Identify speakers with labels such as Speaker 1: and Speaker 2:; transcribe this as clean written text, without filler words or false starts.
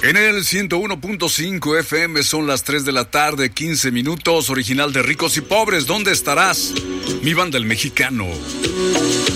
Speaker 1: En el 101.5 FM son las 3 de la tarde, 15 minutos, original de Ricos y Pobres. ¿Dónde estarás? Mi banda El Mexicano.